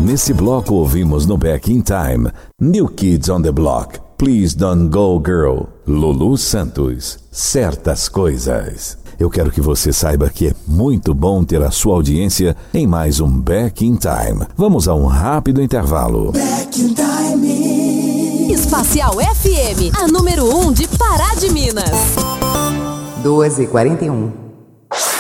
Nesse bloco ouvimos no Back in Time, New Kids on the Block, Please Don't Go Girl, Lulu Santos, Certas Coisas. Eu quero que você saiba que é muito bom ter a sua audiência em mais um Back in Time. Vamos a um rápido intervalo. Back in Time. Espacial FM, a número 1 de Pará de Minas. 12h41.